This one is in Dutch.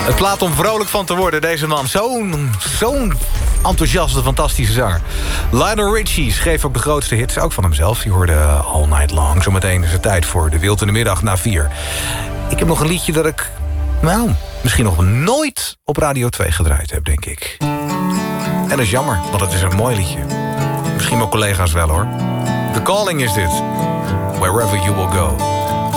Een plaat om vrolijk van te worden, deze man. Zo'n enthousiaste, fantastische zanger. Lionel Richie schreef ook de grootste hits, ook van hemzelf. Je hoorde All Night Long. Zometeen is het tijd voor De Wild in de Middag na 4. Ik heb nog een liedje dat ik, misschien nog nooit op Radio 2 gedraaid heb, denk ik. En dat is jammer, want het is een mooi liedje. Misschien mijn collega's wel, hoor. The Calling is dit. Wherever you will go.